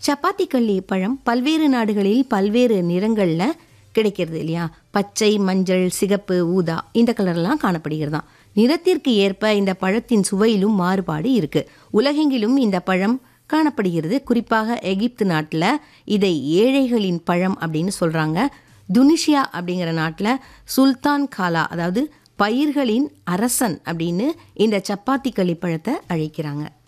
சப்பாத்தி கள்ளி பழம் பல்வேறு நாடுகளில் பல்வேறு நிறங்களில் கிடைக்கிறது இல்லையா? பச்சை, மஞ்சள், சிகப்பு, ஊதா இந்த கலர்லாம் காணப்படுகிறதாம். நிறத்திற்கு ஏற்ப இந்த பழத்தின் சுவையிலும் மாறுபாடு இருக்கு. உலகெங்கிலும் இந்த பழம் காணப்படுகிறது. குறிப்பாக எகிப்து நாட்டில் இதை ஏழைகளின் பழம் அப்படின்னு சொல்கிறாங்க. துனிஷியா அப்படிங்கிற நாட்டில் சுல்தான் காலா, அதாவது பயிர்களின் அரசன் அப்படின்னு இந்த சப்பாத்தி களி பழத்தை அழைக்கிறாங்க.